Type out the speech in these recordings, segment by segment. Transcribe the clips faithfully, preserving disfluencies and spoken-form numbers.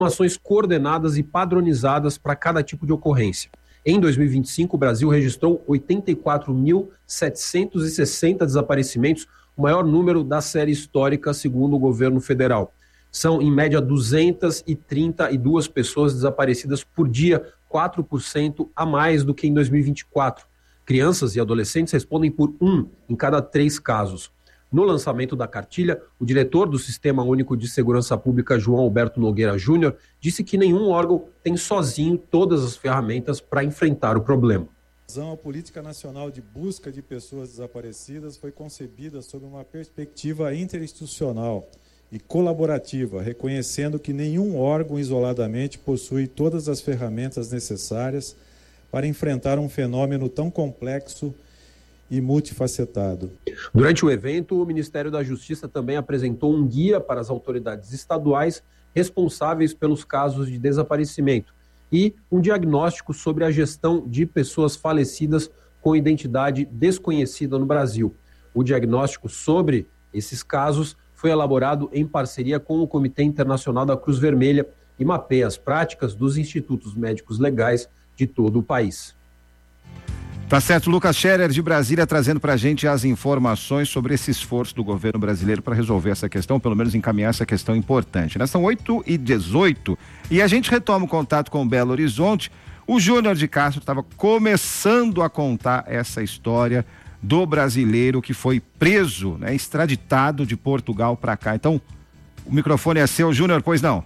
ações coordenadas e padronizadas para cada tipo de ocorrência. Em dois mil e vinte e cinco, o Brasil registrou oitenta e quatro mil setecentos e sessenta desaparecimentos, o maior número da série histórica, segundo o governo federal. São, em média, duzentas e trinta e duas pessoas desaparecidas por dia, quatro por cento a mais do que em dois mil e vinte e quatro. Crianças e adolescentes respondem por um em cada três casos. No lançamento da cartilha, o diretor do Sistema Único de Segurança Pública, João Alberto Nogueira Júnior, disse que nenhum órgão tem sozinho todas as ferramentas para enfrentar o problema. A Política Nacional de Busca de Pessoas Desaparecidas foi concebida sob uma perspectiva interinstitucional e colaborativa, reconhecendo que nenhum órgão isoladamente possui todas as ferramentas necessárias para enfrentar um fenômeno tão complexo e multifacetado. Durante o evento, o Ministério da Justiça também apresentou um guia para as autoridades estaduais responsáveis pelos casos de desaparecimento e um diagnóstico sobre a gestão de pessoas falecidas com identidade desconhecida no Brasil. O diagnóstico sobre esses casos foi elaborado em parceria com o Comitê Internacional da Cruz Vermelha e mapeia as práticas dos institutos médicos legais de todo o país. Tá certo, Lucas Scherer de Brasília trazendo pra gente as informações sobre esse esforço do governo brasileiro para resolver essa questão, pelo menos encaminhar essa questão importante. Né? São oito e dezoito e a gente retoma o contato com Belo Horizonte. O Júnior de Castro estava começando a contar essa história do brasileiro que foi preso, né, extraditado de Portugal para cá. Então, o microfone é seu, Júnior, pois não?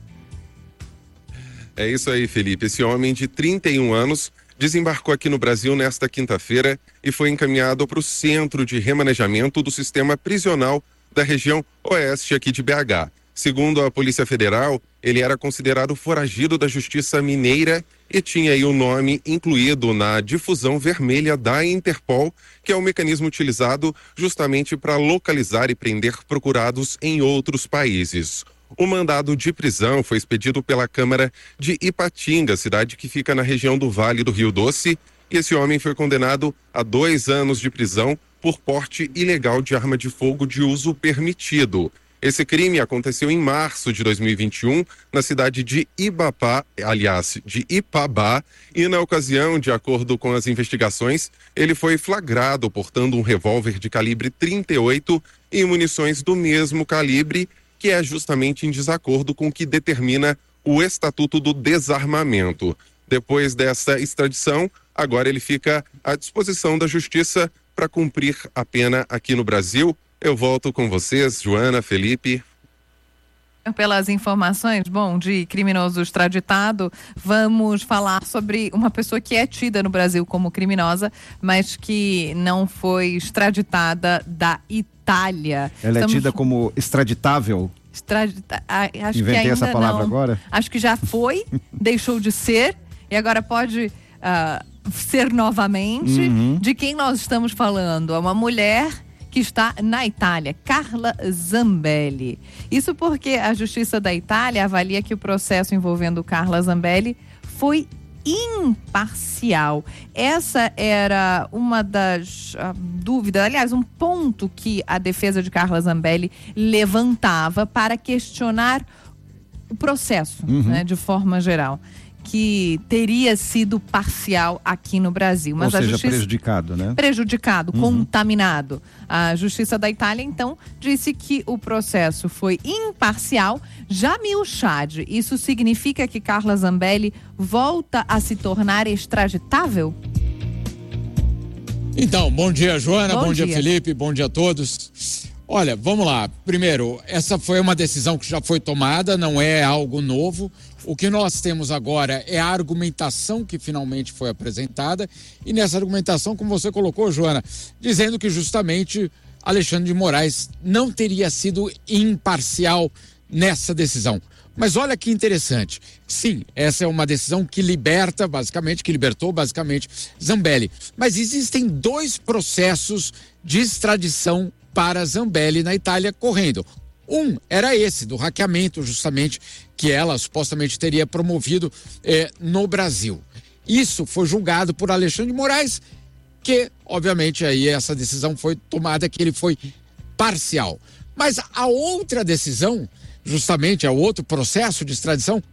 É isso aí, Felipe. Esse homem de trinta e um anos desembarcou aqui no Brasil nesta quinta-feira e foi encaminhado para o Centro de Remanejamento do Sistema Prisional da região oeste aqui de B H. Segundo a Polícia Federal, ele era considerado foragido da Justiça Mineira e tinha aí o nome incluído na difusão vermelha da Interpol, que é o mecanismo utilizado justamente para localizar e prender procurados em outros países. O mandado de prisão foi expedido pela Câmara de Ipatinga, cidade que fica na região do Vale do Rio Doce, e esse homem foi condenado a dois anos de prisão por porte ilegal de arma de fogo de uso permitido. Esse crime aconteceu em março de dois mil e vinte e um, na cidade de Ibapá, aliás, de Ipabá, e na ocasião, de acordo com as investigações, ele foi flagrado portando um revólver de calibre trinta e oito e munições do mesmo calibre, que é justamente em desacordo com o que determina o Estatuto do Desarmamento. Depois dessa extradição, agora ele fica à disposição da Justiça para cumprir a pena aqui no Brasil. Eu volto com vocês, Joana, Felipe. Pelas informações, bom, de criminoso extraditado, vamos falar sobre uma pessoa que é tida no Brasil como criminosa, mas que não foi extraditada da Itália. Ela Estamos... é tida como extraditável? Extradita... Ah, acho Inventei que ainda essa palavra não. agora? Acho que já foi, deixou de ser e agora pode uh, ser novamente. Uhum. De quem nós estamos falando? É uma mulher que está na Itália, Carla Zambelli. Isso porque a Justiça da Itália avalia que o processo envolvendo Carla Zambelli foi imparcial. Essa era uma das uh, dúvidas, aliás, um ponto que a defesa de Carla Zambelli levantava para questionar o processo, uhum. né, de forma geral, que teria sido parcial aqui no Brasil. Mas Ou seja, a justiça... prejudicado, né? Prejudicado, uhum. contaminado. A Justiça da Itália, então, disse que o processo foi imparcial. Jamil Chad, isso significa que Carla Zambelli volta a se tornar extraditável? Então, bom dia, Joana, bom, bom dia. dia, Felipe, bom dia a todos. Olha, vamos lá. Primeiro, essa foi uma decisão que já foi tomada, não é algo novo. O que nós temos agora é a argumentação que finalmente foi apresentada e nessa argumentação, como você colocou, Joana, dizendo que justamente Alexandre de Moraes não teria sido imparcial nessa decisão. Mas olha que interessante. Sim, essa é uma decisão que liberta, basicamente, que libertou basicamente Zambelli. Mas existem dois processos de extradição para Zambelli na Itália correndo. Um era esse, do hackeamento, justamente, que ela supostamente teria promovido eh, no Brasil. Isso foi julgado por Alexandre de Moraes, que, obviamente, aí essa decisão foi tomada, que ele foi parcial. Mas a outra decisão justamente é outro processo de extradição